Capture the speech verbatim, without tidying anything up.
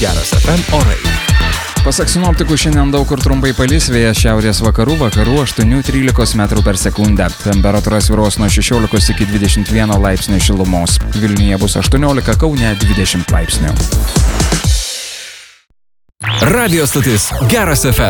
Geras F M orai. Pasak sinoptikų, šiandien daug kur trumpai palis, vėjas šiaurės vakarų, vakarų aštuoni trylika metrų per sekundę. Temperatūra svyruos nuo šešiolikos iki dvidešimt vieno laipsnio šilumos. Vilniuje bus aštuoniolika, Kaune dvidešimt laipsnių. Radio stotis Geras F M.